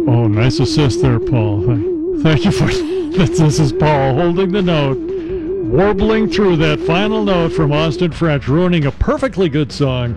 Oh, nice assist there, Paul. Thank you for this is Paul holding the note, warbling through that final note from Austin French, ruining a perfectly good song.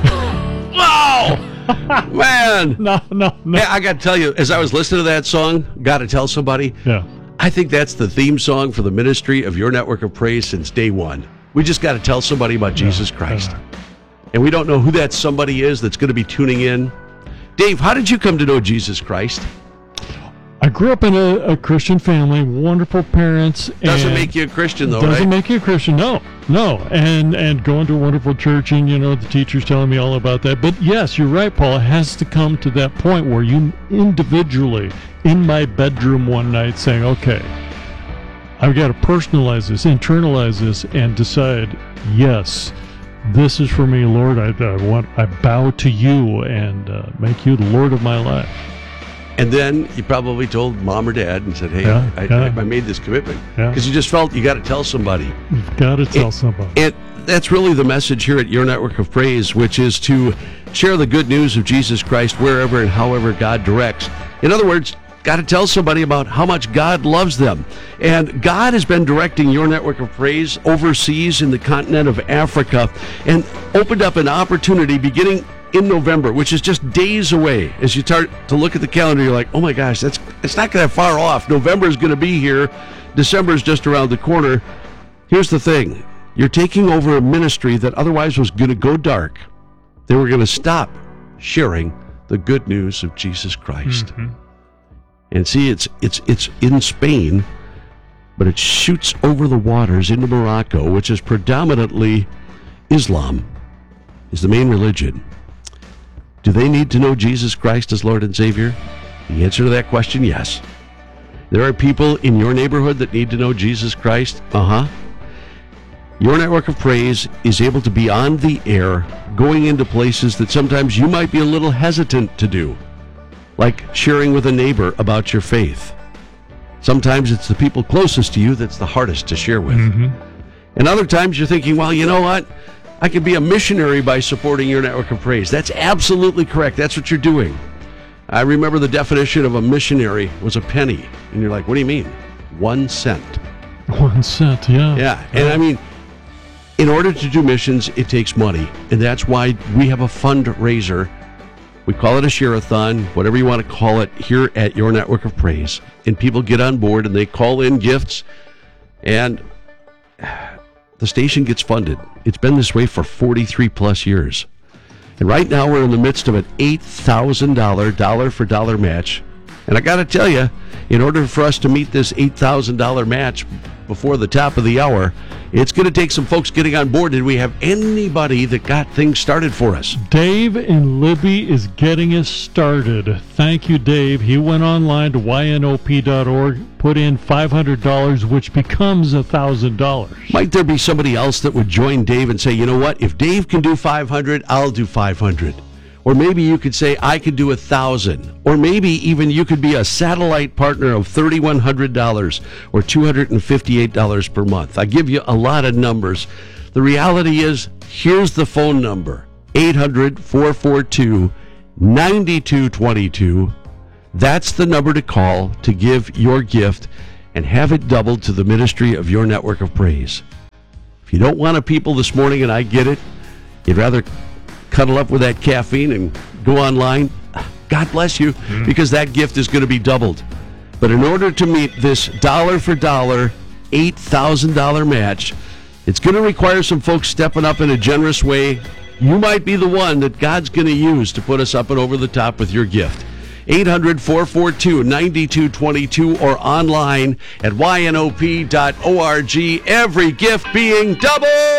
Wow! Man! No. Hey, I got to tell you, as I was listening to that song, got to tell somebody, Yeah. I think that's the theme song for the ministry of Your Network of Praise since day one. We just got to tell somebody about Jesus Christ. And we don't know who that somebody is that's going to be tuning in. Dave, how did you come to know Jesus Christ? I grew up in a Christian family, wonderful parents. Doesn't make you a Christian, though, doesn't right? make you a Christian, no. And going to a wonderful church, and, the teacher's telling me all about that. But yes, you're right, Paul. It has to come to that point where you individually, in my bedroom one night, saying, okay, I've got to personalize this, internalize this, and decide, yes, this is for me, Lord. I bow to you and make you the Lord of my life. And then you probably told mom or dad and said, hey, I made this commitment. Because you just felt you got to tell somebody. You've got to tell somebody. And that's really the message here at Your Network of Praise, which is to share the good news of Jesus Christ wherever and however God directs. In other words, got to tell somebody about how much God loves them. And God has been directing Your Network of Praise overseas in the continent of Africa and opened up an opportunity beginning in November, which is just days away. As you start to look at the calendar, you're like, oh my gosh, it's not that far off. November is going to be here. December is just around the corner. Here's the thing. You're taking over a ministry that otherwise was going to go dark. They were going to stop sharing the good news of Jesus Christ. Mm-hmm. And see, it's in Spain, but it shoots over the waters into Morocco, which is predominantly Islam, is the main religion. Do they need to know Jesus Christ as Lord and Savior? The answer to that question, yes. There are people in your neighborhood that need to know Jesus Christ. Your Network of Praise is able to be on the air, going into places that sometimes you might be a little hesitant to do, like sharing with a neighbor about your faith. Sometimes it's the people closest to you that's the hardest to share with. Mm-hmm. And other times you're thinking, well, you know what? I could be a missionary by supporting Your Network of Praise. That's absolutely correct. That's what you're doing. I remember the definition of a missionary was a penny. And you're like, what do you mean? 1 cent. 1 cent, yeah. Yeah. And I mean, in order to do missions, it takes money. And that's why we have a fundraiser. We call it a share-a-thon, whatever you want to call it, here at Your Network of Praise. And people get on board and they call in gifts. And the station gets funded. It's been this way for 43 plus years. And right now we're in the midst of an $8,000 dollar-for-dollar match. And I got to tell you, in order for us to meet this $8,000 match before the top of the hour, it's going to take some folks getting on board. Did we have anybody that got things started for us? Dave in Libby is getting us started. Thank you, Dave. He went online to ynop.org, put in $500, which becomes $1,000. Might there be somebody else that would join Dave and say, you know what, if Dave can do 500, I'll do 500. Or maybe you could say, I could do 1,000. Or maybe even you could be a satellite partner of $3,100 or $258 per month. I give you a lot of numbers. The reality is, here's the phone number, 800-442-9222. That's the number to call to give your gift and have it doubled to the ministry of Your Network of Praise. If you don't want to people this morning, and I get it, you'd rather cuddle up with that caffeine and go online, God bless you, because that gift is going to be doubled. But in order to meet this dollar-for-dollar $8,000 match, it's going to require some folks stepping up in a generous way. You might be the one that God's going to use to put us up and over the top with your gift. 800-442-9222 or online at ynop.org. Every gift being doubled.